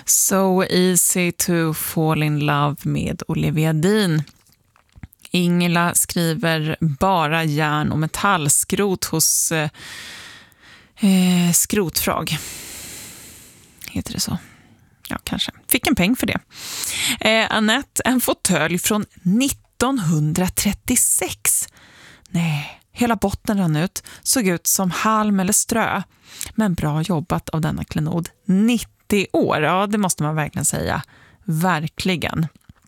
So easy to fall in love med Olivia Dean. Ingela skriver bara järn och metallskrot hos Skrotfrag. Heter det så? Ja, kanske. Fick en peng för det. Annette, en fåtölj från 1936. Nej, hela botten rann ut. Såg ut som halm eller strö. Men bra jobbat av denna klenod. 90 år, ja det måste man verkligen säga. Verkligen.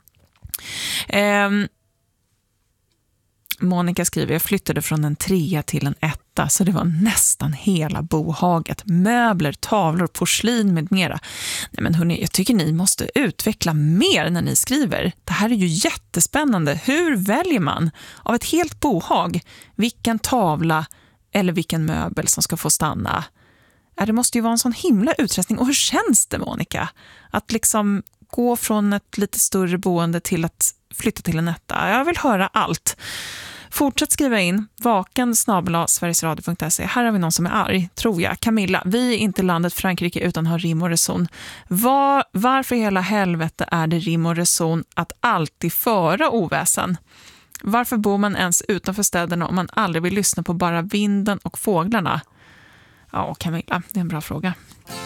Monica skriver, jag flyttade från en 3 till en 1, så det var nästan hela bohaget. Möbler, tavlor, porslin med mera. Nej men hörni, jag tycker ni måste utveckla mer när ni skriver. Det här är ju jättespännande. Hur väljer man av ett helt bohag vilken tavla eller vilken möbel som ska få stanna? Det måste ju vara en sån himla utrustning. Och hur känns det, Monica? Att liksom gå från ett lite större boende till att flytta till en 1. Jag vill höra allt. Fortsätt skriva in vaken@sverigesradio.se. Här har vi någon som är arg, tror jag. Camilla, vi är inte landet Frankrike utan har rim och reson. Varför i hela helvete är det rim och reson att alltid föra oväsen? Varför bor man ens utanför städerna om man aldrig vill lyssna på bara vinden och fåglarna? Ja, Camilla, det är en bra fråga.